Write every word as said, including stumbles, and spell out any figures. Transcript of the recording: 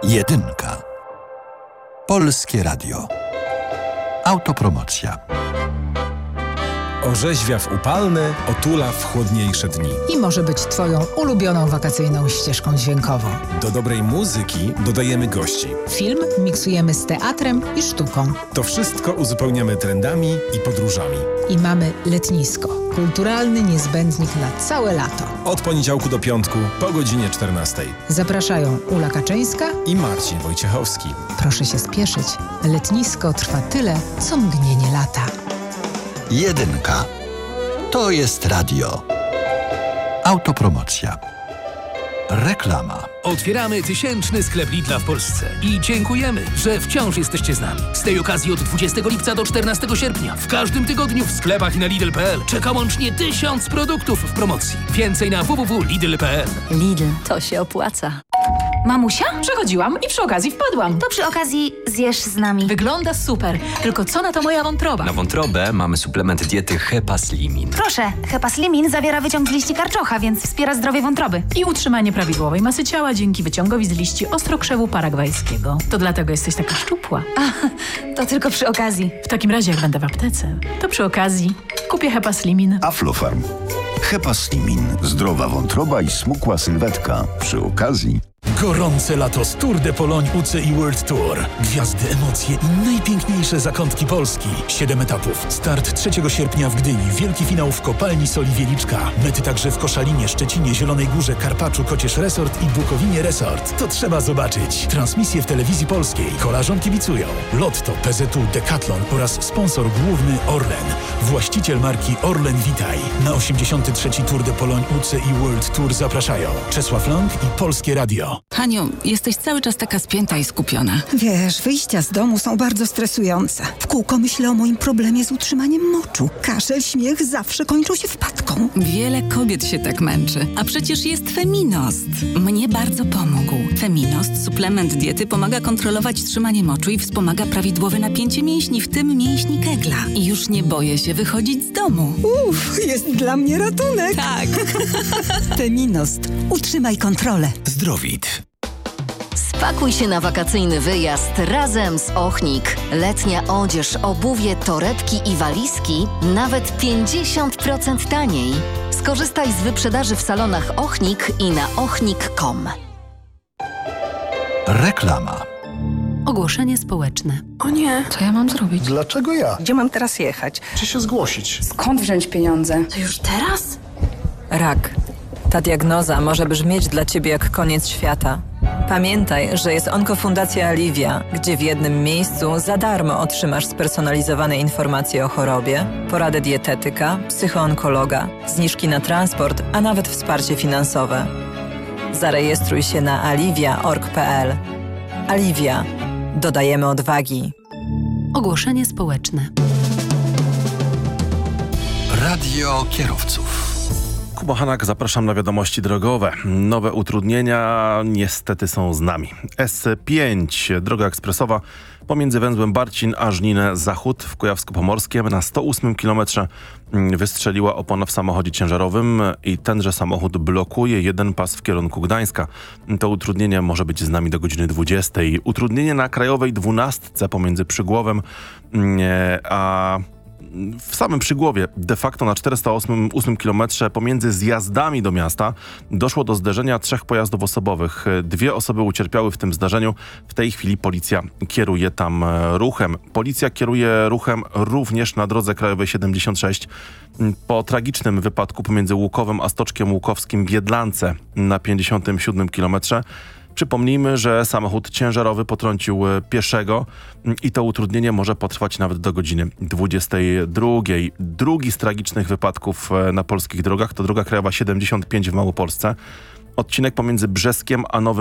Jedynka. Polskie Radio. Autopromocja. Orzeźwia w upalne, otula w chłodniejsze dni. I może być Twoją ulubioną wakacyjną ścieżką dźwiękową. Do dobrej muzyki dodajemy gości. Film miksujemy z teatrem i sztuką. To wszystko uzupełniamy trendami i podróżami. I mamy letnisko. Kulturalny niezbędnik na całe lato. Od poniedziałku do piątku po godzinie czternastej. Zapraszają Ula Kaczyńska i Marcin Wojciechowski. Proszę się spieszyć. Letnisko trwa tyle, co mgnienie lata. Jedynka. To jest radio. Autopromocja. Reklama. Otwieramy tysięczny sklep Lidla w Polsce i dziękujemy, że wciąż jesteście z nami. Z tej okazji od dwudziestego lipca do czternastego sierpnia w każdym tygodniu w sklepach i na Lidl kropka p l czeka łącznie tysiąc produktów w promocji. Więcej na w w w kropka lidl kropka p l. Lidl, to się opłaca. Mamusia? Przechodziłam i przy okazji wpadłam. To przy okazji zjesz z nami. Wygląda super, tylko co na to moja wątroba? Na wątrobę mamy suplement diety Hepaslimin. Proszę, Hepaslimin zawiera wyciąg z liści karczocha, więc wspiera zdrowie wątroby. I utrzymanie prawidłowej masy ciała dzięki wyciągowi z liści ostrokrzewu paragwajskiego. To dlatego jesteś taka szczupła. A, to tylko przy okazji. W takim razie jak będę w aptece, to przy okazji kupię Hepaslimin. Aflofarm. Hepaslimin. Zdrowa wątroba i smukła sylwetka. Przy okazji... Gorące lato z Tour de Pologne U C I World Tour. Gwiazdy, emocje i najpiękniejsze zakątki Polski. Siedem etapów. Start trzeciego sierpnia w Gdyni. Wielki finał w kopalni Soli Wieliczka. Mety także w Koszalinie, Szczecinie, Zielonej Górze, Karpaczu, Kocież Resort i Bukowinie Resort. To trzeba zobaczyć. Transmisje w telewizji polskiej. Kolarzom kibicują Lotto, P Z U, Decathlon oraz sponsor główny Orlen. Właściciel marki Orlen Witaj. Na osiemdziesiąty trzeci Tour de Pologne U C I World Tour zapraszają Czesław Lang i Polskie Radio. Haniu, jesteś cały czas taka spięta i skupiona. Wiesz, wyjścia z domu są bardzo stresujące. W kółko myślę o moim problemie z utrzymaniem moczu. Kaszel, śmiech zawsze kończą się wpadką. Wiele kobiet się tak męczy. A przecież jest Feminost. Mnie bardzo pomógł. Feminost, suplement diety, pomaga kontrolować trzymanie moczu i wspomaga prawidłowe napięcie mięśni, w tym mięśni kegla. I już nie boję się wychodzić z domu. Uff, jest dla mnie ratunek. Tak. Feminost. Utrzymaj kontrolę. Zdrowit. Spakuj się na wakacyjny wyjazd razem z Ochnik. Letnia odzież, obuwie, torebki i walizki nawet pięćdziesiąt procent taniej. Skorzystaj z wyprzedaży w salonach Ochnik i na ochnik kropka com. Reklama. Ogłoszenie społeczne. O nie. Co ja mam zrobić? Dlaczego ja? Gdzie mam teraz jechać? Czy się zgłosić? Skąd wziąć pieniądze? To już teraz? Rak. Ta diagnoza może brzmieć dla Ciebie jak koniec świata. Pamiętaj, że jest Onkofundacja Alivia, gdzie w jednym miejscu za darmo otrzymasz spersonalizowane informacje o chorobie, poradę dietetyka, psychoonkologa, zniżki na transport, a nawet wsparcie finansowe. Zarejestruj się na alivia kropka org kropka p l. Alivia. Dodajemy odwagi. Ogłoszenie społeczne. Radio kierowców. Kuba Hanak, zapraszam na wiadomości drogowe. Nowe utrudnienia niestety są z nami. S pięć, droga ekspresowa pomiędzy węzłem Barcin a Żninę-Zachód w Kujawsko-Pomorskiem na sto ósmym kilometrze wystrzeliła opona w samochodzie ciężarowym i tenże samochód blokuje jeden pas w kierunku Gdańska. To utrudnienie może być z nami do godziny dwudziestej. Utrudnienie na krajowej dwunastce pomiędzy Przygłowem a... w samym Przygłowie, de facto na czterysta ósmym kilometrze pomiędzy zjazdami do miasta doszło do zderzenia trzech pojazdów osobowych. Dwie osoby ucierpiały w tym zdarzeniu. W tej chwili policja kieruje tam ruchem. Policja kieruje ruchem również na drodze krajowej siedemdziesiąt sześć. Po tragicznym wypadku pomiędzy Łukowem a Stoczkiem Łukowskim w Jedlance na pięćdziesiątym siódmym kilometrze. Przypomnijmy, że samochód ciężarowy potrącił pieszego i to utrudnienie może potrwać nawet do godziny dwudziestej drugiej. Drugi z tragicznych wypadków na polskich drogach to droga krajowa siedemdziesiąt pięć w Małopolsce. Odcinek pomiędzy Brzeskiem a Nowym